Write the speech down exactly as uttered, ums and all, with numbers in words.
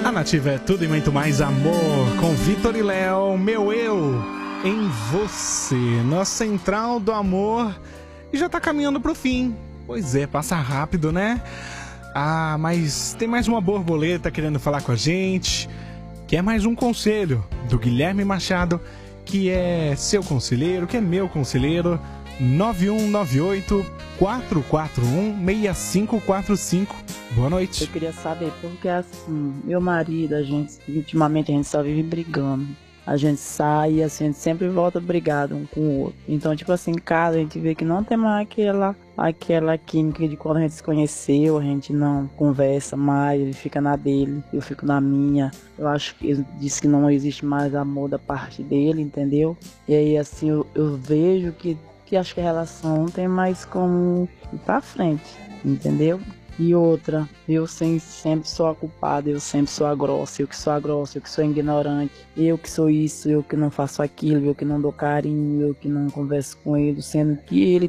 A Nativa é tudo e muito mais amor, com Vitor e Léo, meu eu, em você, na central do amor, e já tá caminhando pro fim. Pois é, passa rápido, né? Ah, mas tem mais uma borboleta querendo falar com a gente, que é mais um conselho do Guilherme Machado, que é seu conselheiro, que é meu conselheiro, nove um nove oito, quatro quatro um, seis cinco quatro cinco. Boa noite. Eu queria saber porque assim, meu marido, a gente, ultimamente a gente só vive brigando. A gente sai e assim, a gente sempre volta brigado um com o outro. Então, tipo assim, em casa a gente vê que não tem mais aquela, aquela química de quando a gente se conheceu, a gente não conversa mais, ele fica na dele, eu fico na minha. Eu acho que ele disse que não existe mais amor da parte dele, entendeu? E aí assim, eu, eu vejo que, que acho que a relação não tem mais como ir pra frente, entendeu? E outra, eu sempre sou a culpada, eu sempre sou a grossa, eu que sou a grossa, eu que sou ignorante, eu que sou isso, eu que não faço aquilo, eu que não dou carinho, eu que não converso com ele, sendo que ele